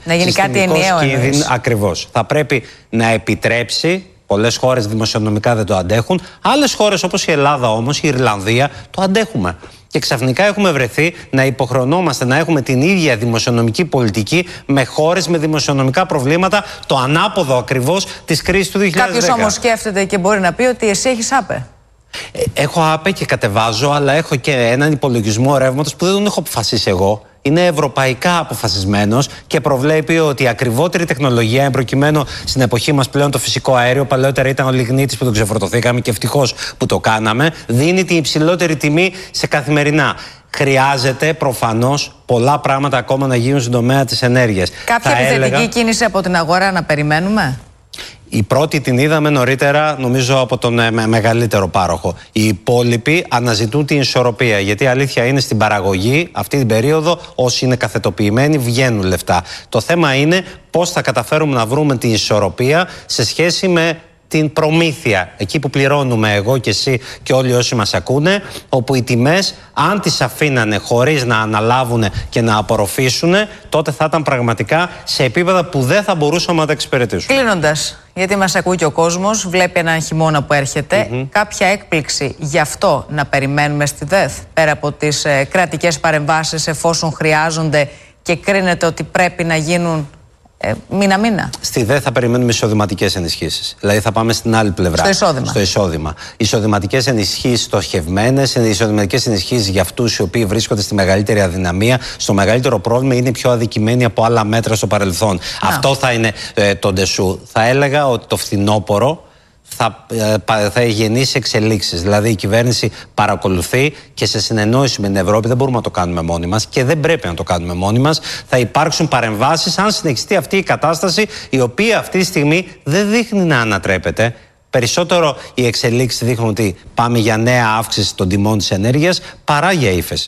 Να γίνει κάτι ενιαίο. Ακριβώς. Θα πρέπει να επιτρέψει. Πολλές χώρες δημοσιονομικά δεν το αντέχουν. Άλλες χώρες όπως η Ελλάδα όμως, η Ιρλανδία, το αντέχουμε. Και ξαφνικά έχουμε βρεθεί να υποχρεωνόμαστε να έχουμε την ίδια δημοσιονομική πολιτική με χώρες με δημοσιονομικά προβλήματα, το ανάποδο ακριβώς της κρίσης του 2010. Κάποιος όμως σκέφτεται και μπορεί να πει ότι εσύ έχεις άπε. Έχω άπε και κατεβάζω, αλλά έχω και έναν υπολογισμό ρεύματος που δεν τον έχω αποφασίσει εγώ. Είναι ευρωπαϊκά αποφασισμένος και προβλέπει ότι η ακριβότερη τεχνολογία, προκειμένου στην εποχή μας πλέον το φυσικό αέριο, παλαιότερα ήταν ο λιγνίτης που τον ξεφορτωθήκαμε και ευτυχώς που το κάναμε, δίνει την υψηλότερη τιμή σε καθημερινά. Χρειάζεται προφανώς πολλά πράγματα ακόμα να γίνουν στον τομέα της ενέργειας. Κάποια επιθετική κίνηση από την αγορά να περιμένουμε? Η πρώτη την είδαμε νωρίτερα, νομίζω, από τον μεγαλύτερο πάροχο. Οι υπόλοιποι αναζητούν την ισορροπία. Γιατί η αλήθεια είναι στην παραγωγή, αυτή την περίοδο, όσοι είναι καθετοποιημένοι, βγαίνουν λεφτά. Το θέμα είναι πώς θα καταφέρουμε να βρούμε την ισορροπία σε σχέση με την προμήθεια. Εκεί που πληρώνουμε εγώ και εσύ και όλοι όσοι μας ακούνε, όπου οι τιμές, αν τις αφήνανε χωρίς να αναλάβουν και να απορροφήσουν, τότε θα ήταν πραγματικά σε επίπεδα που δεν θα μπορούσαμε να τα εξυπηρετήσουμε. Κλείνοντας, γιατί μας ακούει και ο κόσμος, βλέπει έναν χειμώνα που έρχεται, κάποια έκπληξη γι' αυτό να περιμένουμε στη ΔΕΘ, πέρα από τις κρατικές παρεμβάσεις εφόσον χρειάζονται και κρίνεται ότι πρέπει να γίνουν μήνα-μήνα? Στη ΔΕΘ θα περιμένουμε εισοδηματικές ενισχύσεις. Δηλαδή θα πάμε στην άλλη πλευρά. Στο εισόδημα. Εισοδηματικές ενισχύσεις στοχευμένες, εισοδηματικές ενισχύσεις για αυτούς οι οποίοι βρίσκονται στη μεγαλύτερη αδυναμία, στο μεγαλύτερο πρόβλημα, είναι πιο αδικημένοι από άλλα μέτρα στο παρελθόν. Αυτό θα είναι το ντεσού. Θα έλεγα ότι το φθινόπωρο θα γεννήσει εξελίξεις. Δηλαδή η κυβέρνηση παρακολουθεί και σε συνεννόηση με την Ευρώπη, δεν μπορούμε να το κάνουμε μόνοι μας και δεν πρέπει να το κάνουμε μόνοι μας. Θα υπάρξουν παρεμβάσεις αν συνεχιστεί αυτή η κατάσταση, η οποία αυτή τη στιγμή δεν δείχνει να ανατρέπεται. Περισσότερο οι εξελίξεις δείχνουν ότι πάμε για νέα αύξηση των τιμών της ενέργειας παρά για ύφεση.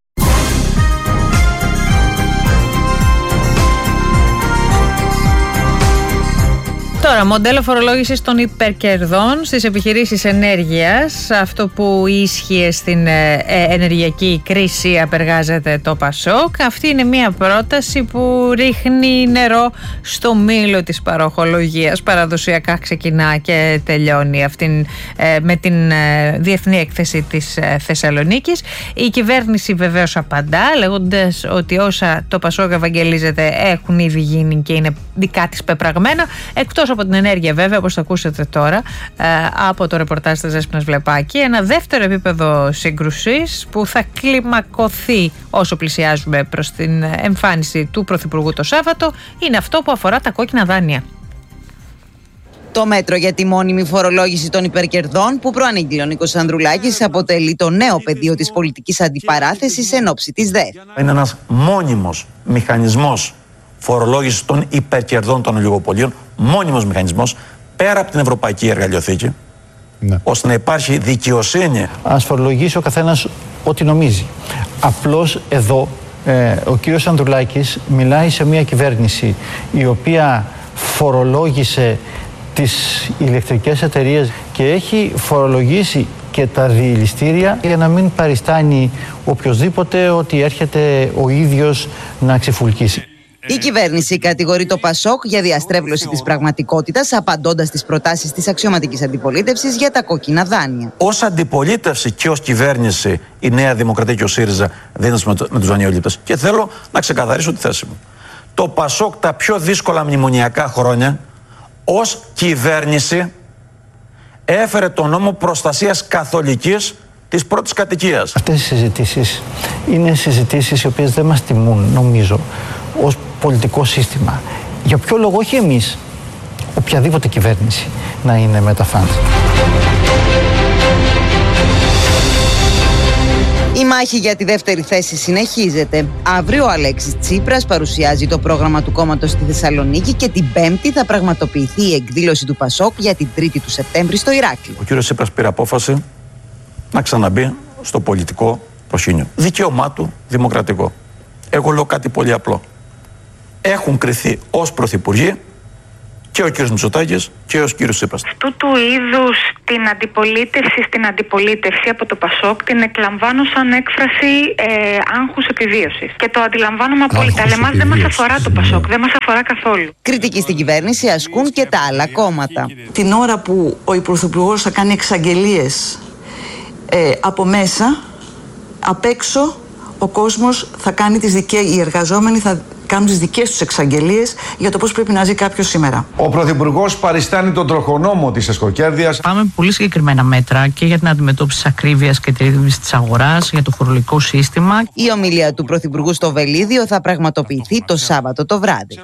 Τώρα, μοντέλο φορολόγησης των υπερκερδών στις επιχειρήσεις ενέργειας. Αυτό που ίσχυε στην ενεργειακή κρίση απεργάζεται το ΠΑΣΟΚ. Αυτή είναι μια πρόταση που ρίχνει νερό στο μήλο της παροχολογίας. Παραδοσιακά ξεκινά και τελειώνει με την Διεθνή Έκθεση της Θεσσαλονίκης. Η κυβέρνηση βεβαίως απαντά, λέγοντας ότι όσα το ΠΑΣΟΚ ευαγγελίζεται έχουν ήδη γίνει και είναι δικά της πεπραγμένα, εκτός από την ενέργεια βέβαια, όπως θα ακούσετε τώρα από το ρεπορτάζ της Δέσποινας Βλεπάκη. Ένα δεύτερο επίπεδο σύγκρουσης που θα κλιμακωθεί όσο πλησιάζουμε προς την εμφάνιση του Πρωθυπουργού το Σάββατο είναι αυτό που αφορά τα κόκκινα δάνεια. Το μέτρο για τη μόνιμη φορολόγηση των υπερκερδών που προανήγγειλε ο Νίκος Ανδρουλάκης αποτελεί το νέο πεδίο της πολιτικής αντιπαράθεσης εν ώψη της ΔΕΘ. Είναι ένας μόνιμος μηχανισμός φορολόγηση των υπερκερδών των ολιγοπολίων, μόνιμος μηχανισμός, πέρα από την Ευρωπαϊκή Εργαλειοθήκη, ώστε να υπάρχει δικαιοσύνη. Ας φορολογήσει ο καθένας ό,τι νομίζει. Απλώς εδώ ο κύριος Ανδρουλάκης μιλάει σε μια κυβέρνηση η οποία φορολόγησε τις ηλεκτρικές εταιρείες και έχει φορολογήσει και τα διελιστήρια για να μην παριστάνει οποιοσδήποτε ότι έρχεται ο ίδιος να ξεφουλκίσει. Η κυβέρνηση κατηγορεί το ΠΑΣΟΚ για διαστρέβλωση της πραγματικότητας, απαντώντας στις προτάσεις της αξιωματικής αντιπολίτευσης για τα κόκκινα δάνεια. Ως αντιπολίτευση και ως κυβέρνηση, η Νέα Δημοκρατία και ο ΣΥΡΙΖΑ δεν είναι με τους δανειολήπτες. Και θέλω να ξεκαθαρίσω τη θέση μου. Το ΠΑΣΟΚ τα πιο δύσκολα μνημονιακά χρόνια, ως κυβέρνηση, έφερε τον νόμο προστασίας καθολικής της πρώτης κατοικίας. Αυτές οι συζητήσεις είναι συζητήσεις οι οποίες δεν μας τιμούν, νομίζω, ως πολιτικό σύστημα. Για ποιο λόγο, όχι εμείς, οποιαδήποτε κυβέρνηση να είναι με τα φαντ. Η μάχη για τη δεύτερη θέση συνεχίζεται. Αύριο ο Αλέξης Τσίπρας παρουσιάζει το πρόγραμμα του κόμματος στη Θεσσαλονίκη και την Πέμπτη θα πραγματοποιηθεί η εκδήλωση του ΠΑΣΟΚ για την 3η του Σεπτέμβρη στο Ηράκλειο. Ο κύριος Τσίπρας πήρε απόφαση να ξαναμπεί στο πολιτικό προσκήνιο. Δικαίωμά του, δημοκρατικό. Εγώ λέω κάτι πολύ απλό. Έχουν κριθεί ως πρωθυπουργοί Και ο κύριος Μητσοτάκης και ο κύριος Τσίπρας. Αυτού του είδους την αντιπολίτευση στην αντιπολίτευση από το ΠΑΣΟΚ την εκλαμβάνω σαν έκφραση άγχους επιβίωσης. Και το αντιλαμβάνομαι απόλυτα. Αλλά εμάς δεν μας αφορά το ΠΑΣΟΚ, δεν μας αφορά καθόλου. Κριτική στην κυβέρνηση ασκούν και τα άλλα κόμματα. Την ώρα που ο Πρωθυπουργός θα κάνει εξαγγελίες από μέσα, απ' έξω ο κόσμος θα κάνει οι εργαζόμενοι θα κάνουν τις δικές τους εξαγγελίες για το πώς πρέπει να ζει κάποιος σήμερα. Ο Πρωθυπουργός παριστάνει τον τροχονόμο της εσκοκέρδειας. Πάμε με πολύ συγκεκριμένα μέτρα και για την αντιμετώπιση της ακρίβειας και τη ρύθμιση της αγοράς, για το φορολογικό σύστημα. Η ομιλία του Πρωθυπουργού στο Βελίδιο θα πραγματοποιηθεί το Σάββατο το βράδυ.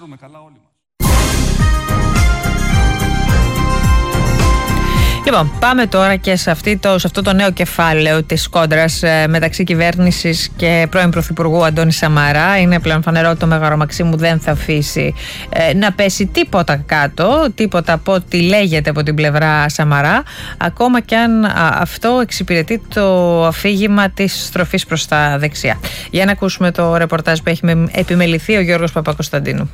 Λοιπόν, πάμε τώρα και σε αυτό το νέο κεφάλαιο της κόντρας μεταξύ κυβέρνησης και πρώην Πρωθυπουργού Αντώνη Σαμαρά. Είναι πλέον φανερό ότι το Μέγαρο Μαξίμου δεν θα αφήσει να πέσει τίποτα κάτω, τίποτα από ό,τι λέγεται από την πλευρά Σαμαρά, ακόμα και αν αυτό εξυπηρετεί το αφήγημα της στροφής προς τα δεξιά. Για να ακούσουμε το ρεπορτάζ που έχει επιμεληθεί ο Γιώργος Παπακοσταντίνου.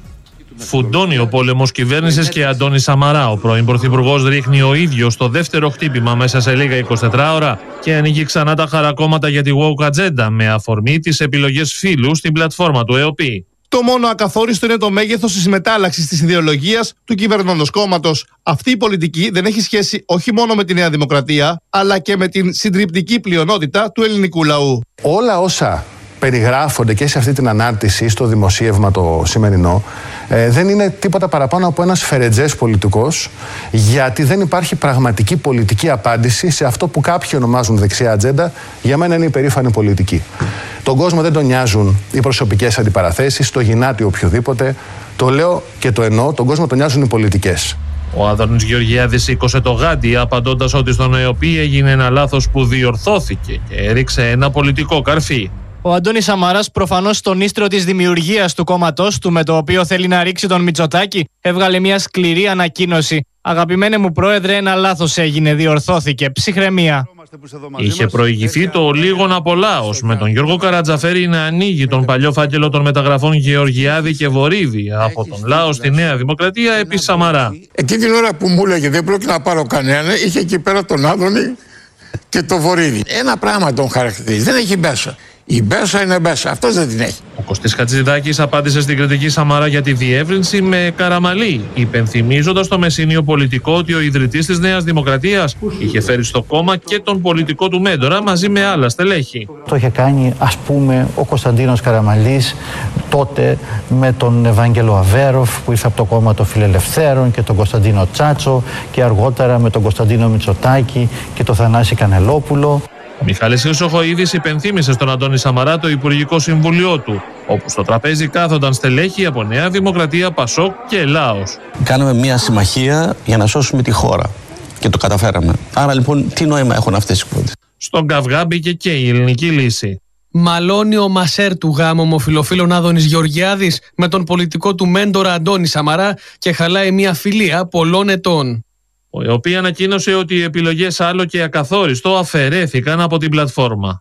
Φουντώνει ο πόλεμος κυβέρνησης και Αντώνη Σαμαρά. Ο πρώην Πρωθυπουργός ρίχνει ο ίδιος το δεύτερο χτύπημα μέσα σε λίγα 24 ώρα και ανοίγει ξανά τα χαρακόμματα για τη woke agenda με αφορμή τις επιλογές φίλου στην πλατφόρμα του ΕΟΠΗ. Το μόνο ακαθόριστο είναι το μέγεθος της μετάλλαξης της ιδεολογίας του κυβερνώντος κόμματος. Αυτή η πολιτική δεν έχει σχέση όχι μόνο με τη Νέα Δημοκρατία, αλλά και με την συντριπτική πλειονότητα του ελληνικού λαού. Όλα όσα περιγράφονται και σε αυτή την ανάρτηση, στο δημοσίευμα το σημερινό, δεν είναι τίποτα παραπάνω από ένας φερετζές πολιτικός, γιατί δεν υπάρχει πραγματική πολιτική απάντηση σε αυτό που κάποιοι ονομάζουν δεξιά ατζέντα. Για μένα είναι υπερήφανη πολιτική. Τον κόσμο δεν τον νοιάζουν οι προσωπικές αντιπαραθέσεις, το γυνάτι οποιοδήποτε. Το λέω και το εννοώ, τον κόσμο τον νοιάζουν οι πολιτικές. Ο Άδωνης Γεωργιάδης σήκωσε το γάντι απαντώντας ότι στον ΕΟΠΗ έγινε ένα λάθος που διορθώθηκε και έριξε ένα πολιτικό καρφί. Ο Αντώνης Σαμαράς, προφανώς στον ίστρο της δημιουργίας του κόμματός του, με το οποίο θέλει να ρίξει τον Μητσοτάκη, έβγαλε μια σκληρή ανακοίνωση. Αγαπημένε μου πρόεδρε, ένα λάθος έγινε, διορθώθηκε. Ψυχραιμία. Είχε προηγηθεί το λίγον από λάος, με τον Γιώργο Καρατζαφέρη να ανοίγει τον παλιό φάκελο των μεταγραφών Γεωργιάδη και Βορύδη από τον λαό στη Νέα Δημοκρατία επί Σαμαρά. Εκείνη την ώρα που μου έλεγε δεν πρόκειται να πάρω κανένα, είχε εκεί πέρα τον Άδωνη και το Βορύδη. Ένα πράγμα τον χαρακτηρίζει, δεν έχει μπέσα. Η μπέσα είναι μπέσα, αυτός δεν την έχει. Ο Κωστής Χατζηδάκης απάντησε στην κριτική Σαμαρά για τη διεύρυνση με καραμαλή, υπενθυμίζοντας το μεσήνιο πολιτικό ότι ο ιδρυτής της Νέας Δημοκρατίας είχε φέρει στο κόμμα και τον πολιτικό του μέντορα μαζί με άλλα στελέχη. Το είχε κάνει, ας πούμε, ο Κωνσταντίνος Καραμαλής τότε με τον Ευάγγελο Αβέροφ που ήρθε από το κόμμα των Φιλελευθέρων και τον Κωνσταντίνο Τσάτσο και αργότερα με τον Κωνσταντίνο Μητσοτάκη και τον Θανάση Κανελόπουλο. Ο Μιχάλης Χρυσοχοΐδης υπενθύμησε στον Αντώνη Σαμαρά το Υπουργικό Συμβουλίο του, όπου στο τραπέζι κάθονταν στελέχη από Νέα Δημοκρατία, ΠΑΣΟΚ και Λάος. Κάναμε μια συμμαχία για να σώσουμε τη χώρα και το καταφέραμε. Άρα λοιπόν τι νόημα έχουν αυτές οι κουβέντες. Στον καυγά μπήκε και η ελληνική λύση. Μαλώνει ο μασέρ του γάμου ομοφυλοφίλων Άδωνης Γεωργιάδης με τον πολιτικό του μέντορα Αντώνη Σαμαρά και χαλάει μια φιλία πολλών ετών. Ο ΕΟΠΗ ανακοίνωσε ότι οι επιλογές άλλο και ακαθόριστο αφαιρέθηκαν από την πλατφόρμα.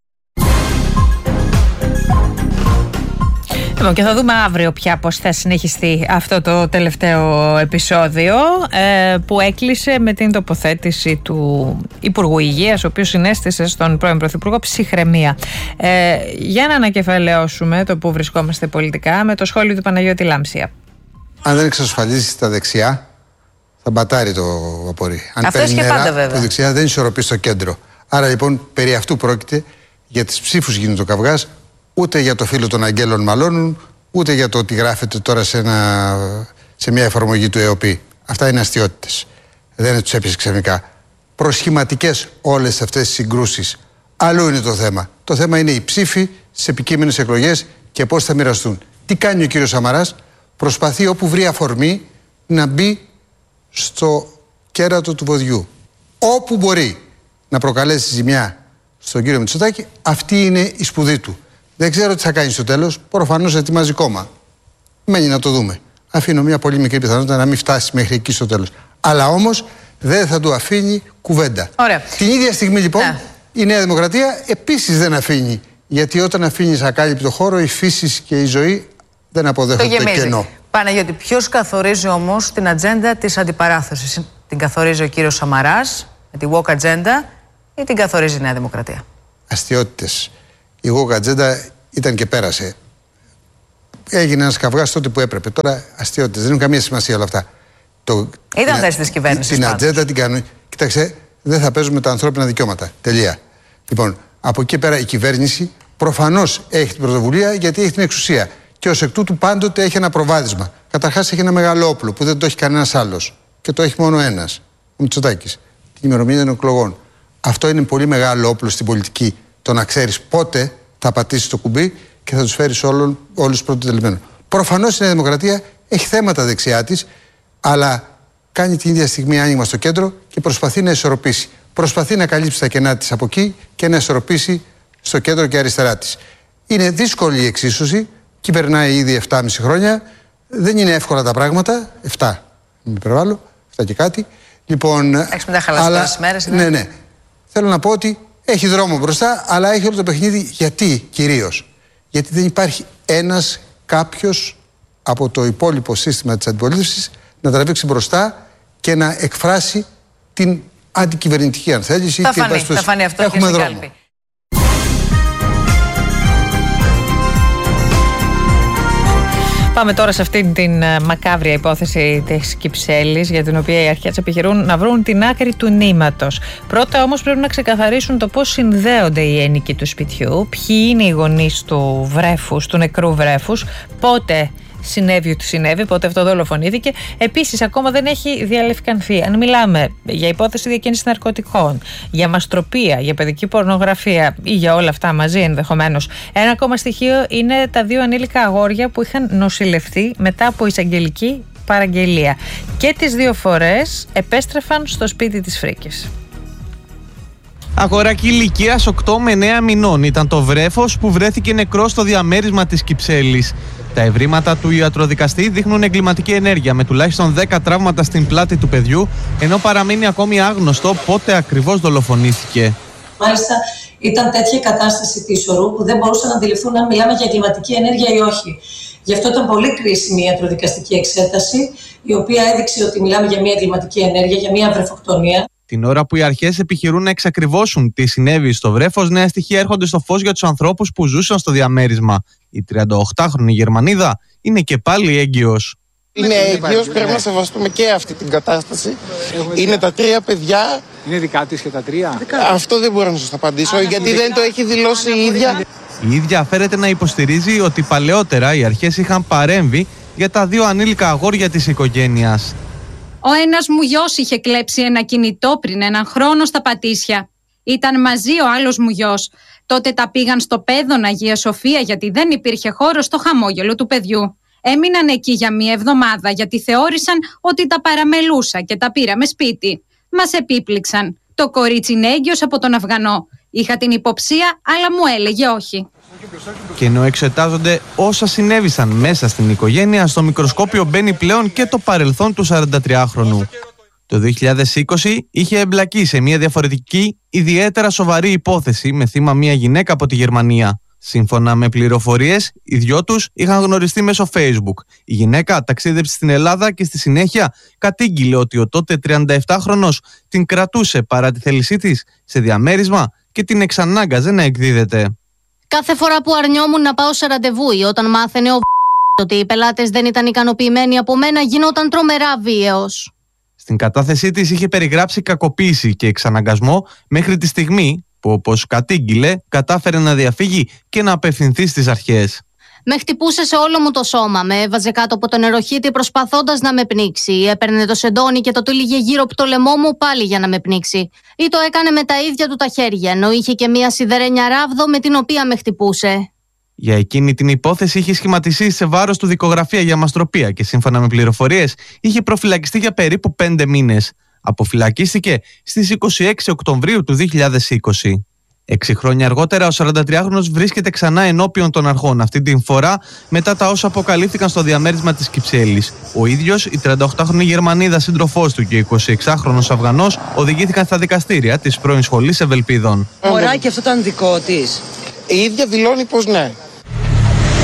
Και θα δούμε αύριο πια πώς θα συνεχιστεί αυτό το τελευταίο επεισόδιο που έκλεισε με την τοποθέτηση του Υπουργού Υγείας, ο οποίος συνέστησε στον πρώην Πρωθυπουργό ψυχραιμία. Για να ανακεφαλαιώσουμε το που βρισκόμαστε πολιτικά με το σχόλιο του Παναγιώτη Λάμψια. Αν δεν εξασφαλίσεις τα δεξιά, θα μπατάρει το βαπορί. Αν αυτό και πάντα βέβαια. Το δεξιά δεν ισορροπεί στο κέντρο. Άρα λοιπόν περί αυτού πρόκειται. Για τις ψήφους γίνεται ο καυγάς, ούτε για το φύλλο των αγγέλων μαλώνουν, ούτε για το ότι γράφεται τώρα σε μια εφαρμογή του ΕΟΠΗ. Αυτά είναι αστιότητες. Δεν τους έπιασε ξαφνικά. Προσχηματικές όλες αυτές τις συγκρούσεις. Αλλού είναι το θέμα. Το θέμα είναι οι ψήφοι στις επικείμενες εκλογές και πώς θα μοιραστούν. Τι κάνει ο κύριος Σαμαράς? Προσπαθεί όπου βρει αφορμή να μπει στο κέρατο του ποδιού. Όπου μπορεί να προκαλέσει ζημιά στον κύριο Μητσοτάκη, αυτή είναι η σπουδή του. Δεν ξέρω τι θα κάνει στο τέλος. Προφανώς ετοιμάζει κόμμα. Μένει να το δούμε. Αφήνω μια πολύ μικρή πιθανότητα να μην φτάσει μέχρι εκεί στο τέλος. Αλλά όμως δεν θα του αφήνει κουβέντα. Ωραία. Την ίδια στιγμή λοιπόν η Νέα Δημοκρατία επίσης δεν αφήνει. Γιατί όταν αφήνεις ακάλυπτο χώρο, η φύση και η ζωή δεν αποδέχονται κενό. Παναγιώτη, ποιος καθορίζει όμως την ατζέντα της αντιπαράθεσης? Την καθορίζει ο κύριος Σαμαράς με τη woke ατζέντα ή την καθορίζει η Νέα Δημοκρατία? Αστιότητες. Η woke ατζέντα ήταν και πέρασε. Έγινε ένας καυγάς τότε που έπρεπε. Τώρα αστιότητες. Δεν έχουν καμία σημασία όλα αυτά. Ήταν θέση της κυβέρνησης. Την ατζέντα την κάνουν. Κοίταξε, δεν θα παίζουμε τα ανθρώπινα δικαιώματα. Τελεία. Λοιπόν, από εκεί πέρα η κυβέρνηση προφανώς έχει την πρωτοβουλία γιατί έχει την εξουσία. Και ως εκ τούτου πάντοτε έχει ένα προβάδισμα. Καταρχάς έχει ένα μεγάλο όπλο που δεν το έχει κανένας άλλος. Και το έχει μόνο ένας. Ο Μητσοτάκης. Την ημερομηνία των εκλογών. Αυτό είναι πολύ μεγάλο όπλο στην πολιτική. Το να ξέρεις πότε θα πατήσεις το κουμπί και θα τους φέρεις όλους πρωτοτελεσμένους. Προφανώς η Νέα Δημοκρατία έχει θέματα δεξιά της, αλλά κάνει την ίδια στιγμή άνοιγμα στο κέντρο και προσπαθεί να ισορροπήσει. Προσπαθεί να καλύψει τα κενά της από εκεί και να ισορροπήσει στο κέντρο και αριστερά της. Είναι δύσκολη η εξίσωση. Κυβερνάει ήδη 7,5 χρόνια. Δεν είναι εύκολα τα πράγματα. 7, μην υπερβάλλω, 7 και κάτι. Λοιπόν, έχεις μετά χαλασμένες μέρες. Ναι. Θέλω να πω ότι έχει δρόμο μπροστά, αλλά έχει όλο το παιχνίδι. Γιατί κυρίως? Γιατί δεν υπάρχει κάποιος από το υπόλοιπο σύστημα της αντιπολίτευσης να τραβήξει μπροστά και να εκφράσει την αντικυβερνητική, αν θέλεις. Θα φανεί αυτό. Έχουμε δρόμο. Πάμε τώρα σε αυτήν την μακάβρια υπόθεση της Κυψέλης, για την οποία οι αρχές επιχειρούν να βρουν την άκρη του νήματος. Πρώτα όμως πρέπει να ξεκαθαρίσουν το πώς συνδέονται οι ένοικοι του σπιτιού, ποιοι είναι οι γονείς του βρέφους, του νεκρού βρέφους, πότε συνέβη ότι συνέβη, πότε αυτό δολοφονήθηκε. Επίσης, ακόμα δεν έχει διαλευκανθεί. Αν μιλάμε για υπόθεση διακίνησης ναρκωτικών, για μαστροπία, για παιδική πορνογραφία ή για όλα αυτά μαζί ενδεχομένως. Ένα ακόμα στοιχείο είναι τα 2 ανήλικα αγόρια που είχαν νοσηλευτεί μετά από εισαγγελική παραγγελία. Και τις 2 φορές επέστρεφαν στο σπίτι της Φρίκης. Αγοράκι ηλικίας 8 με 9 μηνών ήταν το βρέφος που βρέθηκε νεκρό στο διαμέρισμα της Κυψέλης. Τα ευρήματα του ιατροδικαστή δείχνουν εγκληματική ενέργεια με τουλάχιστον 10 τραύματα στην πλάτη του παιδιού, ενώ παραμένει ακόμη άγνωστο πότε ακριβώς δολοφονήθηκε. Μάλιστα, ήταν τέτοια κατάσταση της ορού που δεν μπορούσαν να αντιληφθούν αν μιλάμε για εγκληματική ενέργεια ή όχι. Γι' αυτό ήταν πολύ κρίσιμη η ιατροδικαστική εξέταση, η οποία έδειξε ότι μιλάμε για μια εγκληματική ενέργεια, για μια βρεφοκτονία. Την ώρα που οι αρχές επιχειρούν να εξακριβώσουν τι συνέβη στο βρέφος, νέα στοιχεία έρχονται στο φως για τους ανθρώπους που ζούσαν στο διαμέρισμα. Η 38χρονη Γερμανίδα είναι και πάλι έγκυος. Είναι έγκυος, πρέπει να σεβαστούμε και αυτή την κατάσταση. Είναι τα 3 παιδιά. Είναι δικά της και τα 3. Αυτό δεν μπορώ να σας απαντήσω, γιατί δεν το έχει δηλώσει η ίδια. Η ίδια φέρεται να υποστηρίζει ότι παλαιότερα οι αρχές είχαν παρέμβει για τα 2 ανήλικα αγόρια της οικογένειας. Ο ένας μου γιος είχε κλέψει ένα κινητό πριν 1 χρόνο στα Πατήσια. Ήταν μαζί ο άλλος μου γιος. Τότε τα πήγαν στο Πέδον Αγία Σοφία γιατί δεν υπήρχε χώρο στο χαμόγελο του παιδιού. Έμειναν εκεί για 1 εβδομάδα γιατί θεώρησαν ότι τα παραμελούσα και τα πήραμε σπίτι. Μας επίπληξαν. Το κορίτσι είναι έγκυος από τον Αφγανό. Είχα την υποψία, αλλά μου έλεγε όχι. Και ενώ εξετάζονται όσα συνέβησαν μέσα στην οικογένεια, στο μικροσκόπιο μπαίνει πλέον και το παρελθόν του 43χρονου. Το 2020 είχε εμπλακεί σε μια διαφορετική, ιδιαίτερα σοβαρή υπόθεση με θύμα μια γυναίκα από τη Γερμανία. Σύμφωνα με πληροφορίες, οι 2 τους είχαν γνωριστεί μέσω Facebook. Η γυναίκα ταξίδεψε στην Ελλάδα και στη συνέχεια κατήγγειλε ότι ο τότε 37χρονος την κρατούσε παρά τη θέλησή της σε διαμέρισμα και την εξανάγκαζε να εκδίδεται. Κάθε φορά που αρνιόμουν να πάω σε ραντεβού ή όταν μάθαινε ο ότι οι πελάτες δεν ήταν ικανοποιημένοι από μένα, γινόταν τρομερά βίαιος. Στην κατάθεσή της είχε περιγράψει κακοποίηση και εξαναγκασμό μέχρι τη στιγμή που, όπως κατήγγειλε, κατάφερε να διαφύγει και να απευθυνθεί στις αρχές. Με χτυπούσε σε όλο μου το σώμα, με έβαζε κάτω από τον νεροχύτη προσπαθώντας να με πνίξει. Έπαιρνε το σεντόνι και το τύλιγε γύρω από το λαιμό μου πάλι για να με πνίξει. Ή το έκανε με τα ίδια του τα χέρια, ενώ είχε και μία σιδερένια ράβδο με την οποία με χτυπούσε. Για εκείνη την υπόθεση είχε σχηματιστεί σε βάρος του δικογραφία για μαστροπία και σύμφωνα με πληροφορίες είχε προφυλακιστεί για περίπου 5 μήνες. Αποφυλακίστηκε στις 26 Οκτωβρίου του 2020. 6 χρόνια αργότερα, ο 43χρονος βρίσκεται ξανά ενώπιον των αρχών, αυτή την φορά μετά τα όσα αποκαλύφθηκαν στο διαμέρισμα της Κυψέλης. Ο ίδιος, η 38χρονη Γερμανίδα σύντροφός του και ο 26χρονος Αφγανός οδηγήθηκαν στα δικαστήρια της πρώην σχολής Ευελπίδων. Μωράκι, αυτό ήταν δικό της. Η ίδια δηλώνει πως ναι.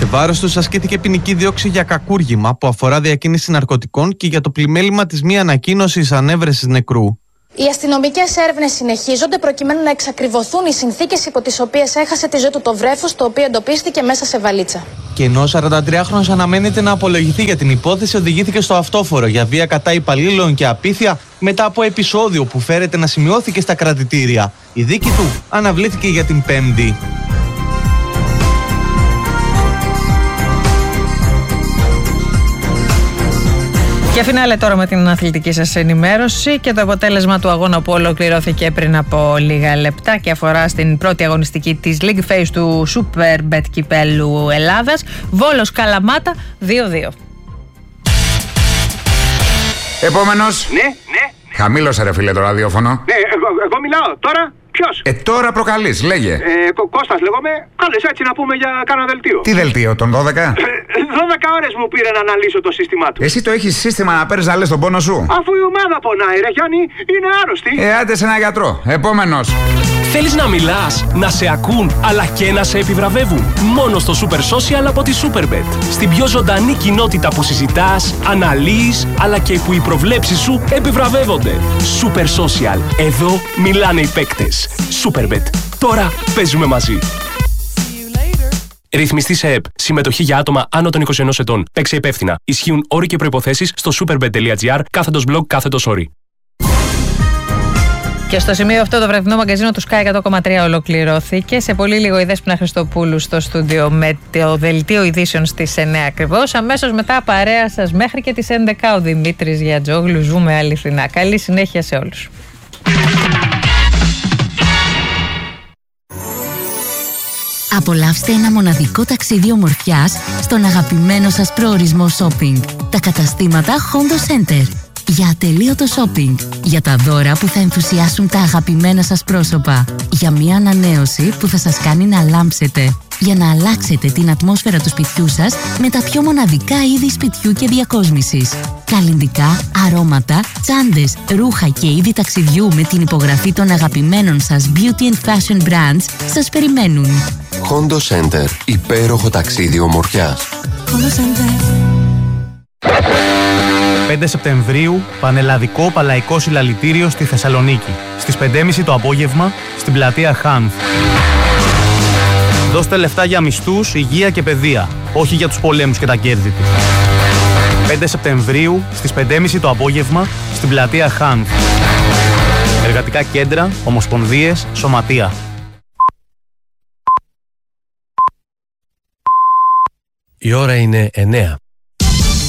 Σε βάρος τους ασκήθηκε ποινική δίωξη για κακούργημα που αφορά διακίνηση ναρκωτικών και για το πλημέλημα της μη ανακοίνωσης ανέβρεσης νεκρού. Οι αστυνομικές έρευνες συνεχίζονται προκειμένου να εξακριβωθούν οι συνθήκες υπό τις οποίες έχασε τη ζωή του το βρέφος, το οποίο εντοπίστηκε μέσα σε βαλίτσα. Και ενώ 43χρονος αναμένεται να απολογηθεί για την υπόθεση, οδηγήθηκε στο αυτόφορο για βία κατά υπαλλήλων και απίθεια μετά από επεισόδιο που φέρεται να σημειώθηκε στα κρατητήρια. Η δίκη του αναβλήθηκε για την Πέμπτη. Και φινάλε τώρα με την αθλητική σας ενημέρωση και το αποτέλεσμα του αγώνα που ολοκληρώθηκε πριν από λίγα λεπτά και αφορά στην πρώτη αγωνιστική της League Phase του Superbet Κυπέλλου Ελλάδας. Βόλος Καλαμάτα 2-2. Επόμενος. Ναι. Χαμήλωσε ρε φίλε το ραδιόφωνο. Ναι, εγώ μιλάω τώρα. Ποιος? Τώρα προκαλείς, λέγε. Κώστας λέγομαι. Κάλες έτσι να πούμε για κάνα δελτίο. Τι δελτίο, τον 12? 12 ώρες μου πήρε να αναλύσω το σύστημά του. Εσύ το έχεις σύστημα να παίρνεις να λες τον πόνο σου? Αφού η ομάδα πονάει ρε Γιάννη, είναι άρρωστη. Άντε σε ένα γιατρό. Επόμενος. Θέλεις να μιλάς, να σε ακούν, αλλά και να σε επιβραβεύουν? Μόνο στο Super Social από τη Superbet. Στην πιο ζωντανή κοινότητα που συζητάς, αναλύεις, αλλά και που οι προβλέψεις σου επιβραβεύονται. Super Social. Εδώ μιλάνε οι παίκτες. Superbet. Τώρα παίζουμε μαζί. Ρυθμιστή σε ΕΠ. Συμμετοχή για άτομα άνω των 21 ετών. Παίξε υπεύθυνα. Ισχύουν όροι και προϋποθέσεις στο superbet.gr/blog/όροι. Και στο σημείο αυτό το βραδινό μαγκαζίνο του Sky 100,3 ολοκληρώθηκε. Σε πολύ λίγο η Δέσποινα Χριστοπούλου στο στούντιο με το δελτίο ειδήσεων στις 9 ακριβώς. Αμέσως μετά παρέα σας μέχρι και τις 11 ο Δημήτρης Γιατζόγλου. Ζούμε αληθινά. Καλή συνέχεια σε όλους. Απολαύστε ένα μοναδικό ταξίδι ομορφιάς στον αγαπημένο σας προορισμό shopping. Τα καταστήματα Hondo Center. Για ατελείωτο shopping. Για τα δώρα που θα ενθουσιάσουν τα αγαπημένα σας πρόσωπα. Για μια ανανέωση που θα σας κάνει να λάμψετε. Για να αλλάξετε την ατμόσφαιρα του σπιτιού σας με τα πιο μοναδικά είδη σπιτιού και διακόσμησης. Καλλυντικά, αρώματα, τσάντες, ρούχα και είδη ταξιδιού με την υπογραφή των αγαπημένων σας beauty and fashion brands σας περιμένουν. Hondo Center. Υπέροχο ταξίδι ομορφιάς. Hondo Center. 5 Σεπτεμβρίου, πανελλαδικό παλαϊκό συλλαλητήριο στη Θεσσαλονίκη. Στις 5.30 το απόγευμα, στην πλατεία Χάνθ. Δώστε λεφτά για μισθούς, υγεία και παιδεία, όχι για τους πολέμους και τα κέρδη τους. 5 Σεπτεμβρίου, στις 5.30 το απόγευμα, στην πλατεία Χάνθ. Εργατικά κέντρα, ομοσπονδίες, σωματεία. Η ώρα είναι 9.